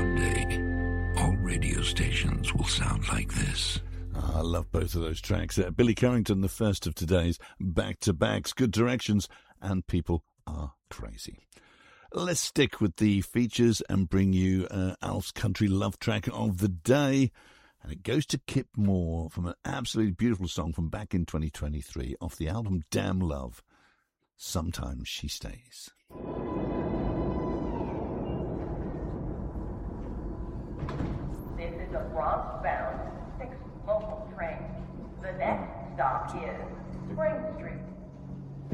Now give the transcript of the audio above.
One day, all radio stations will sound like this. I love both of those tracks. Billy Currington, the first of today's back-to-backs, good directions, and People Are Crazy. Let's stick with the features and bring you Alf's country love track of the day. And it goes to Kip Moore from an absolutely beautiful song from back in 2023 off the album Damn Love, Sometimes She Stays. This is a Bronx-bound 6 local train. The next stop is Spring Street.